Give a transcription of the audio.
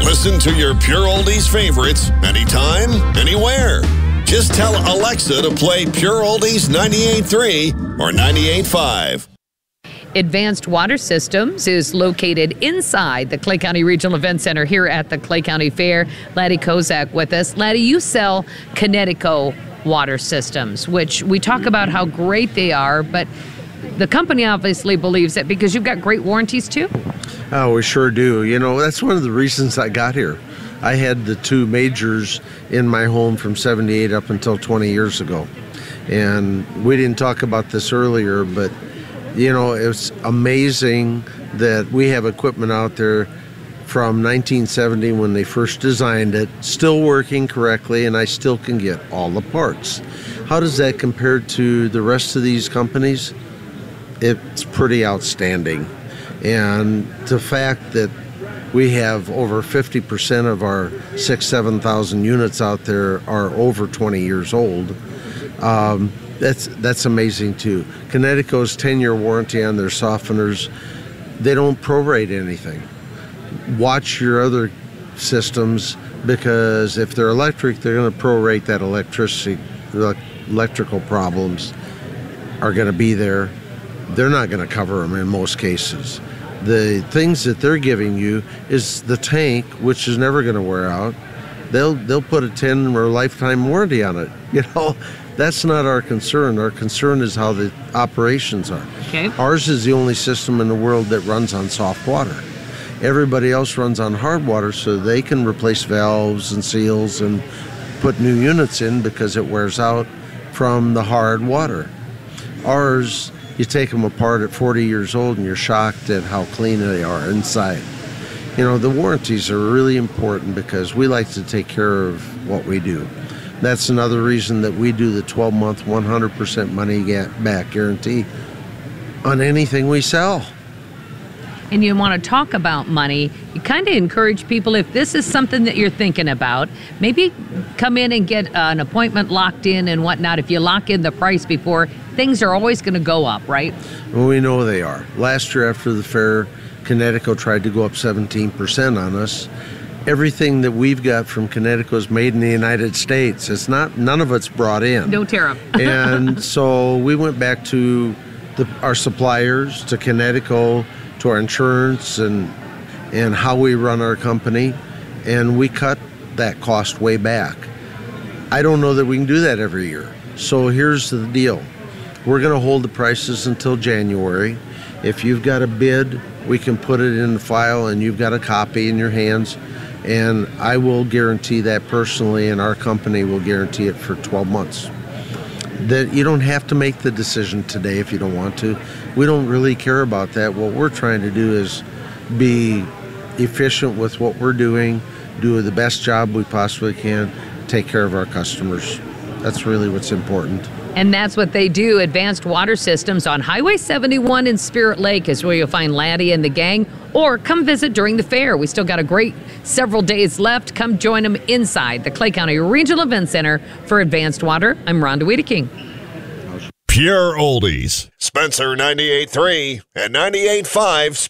Listen to your Pure Oldies favorites anytime, anywhere. Just tell Alexa to play Pure Oldies 98.3 or 98.5. Advanced Water Systems is located inside the Clay County Regional Event Center here at the Clay County Fair. Laddie Kozak with us. Laddie, you sell Kinetico water systems, which we talk about how great they are, but the company obviously believes it because you've got great warranties too. Oh, we sure do. You know, that's one of the reasons I got here. I had the two majors in my home from 78 up until 20 years ago. And we didn't talk about this earlier, but you know, it's amazing that we have equipment out there from 1970 when they first designed it, still working correctly, and I still can get all the parts. How does that compare to the rest of these companies? It's pretty outstanding. And the fact that we have over 50% of our 7,000 units out there are over 20 years old. That's amazing too. Kinetico's 10-year warranty on their softeners. They don't prorate anything. Watch your other systems, because if they're electric, they're going to prorate that electrical problems are going to be there. They're not going to cover them in most cases. The things that they're giving you is the tank, which is never going to wear out. They'll put a 10 or lifetime warranty on it. You know, that's not our concern. Our concern is how the operations are. Okay. Ours is the only system in the world that runs on soft water. Everybody else runs on hard water, so they can replace valves and seals and put new units in because it wears out from the hard water. Ours, you take them apart at 40 years old and you're shocked at how clean they are inside. You know, the warranties are really important because we like to take care of what we do. That's another reason that we do the 12-month 100% money back guarantee on anything we sell. And you want to talk about money, you kind of encourage people, if this is something that you're thinking about, maybe come in and get an appointment locked in and whatnot. If you lock in the price before, things are always going to go up, right? Well, we know they are. Last year after the fair, Kinetico tried to go up 17% on us. Everything that we've got from Kinetico is made in the United States. It's not, none of it's brought in. No tariff. And so we went back to our suppliers, to Kinetico, to our insurance and how we run our company, and we cut that cost way back. I don't know that we can do that every year. So here's the deal. We're going to hold the prices until January. If you've got a bid, we can put it in the file and you've got a copy in your hands, and I will guarantee that personally, and our company will guarantee it for 12 months. That you don't have to make the decision today if you don't want to. We don't really care about that. What we're trying to do is be efficient with what we're doing, do the best job we possibly can, take care of our customers. That's really what's important. And that's what they do. Advanced Water Systems on Highway 71 in Spirit Lake is where you'll find Laddie and the gang, or come visit during the fair. We still got a great several days left. Come join them inside the Clay County Regional Event Center for Advanced Water. I'm Rhonda Wiedeking. Pure Oldies. Spencer 98.3 and 98.5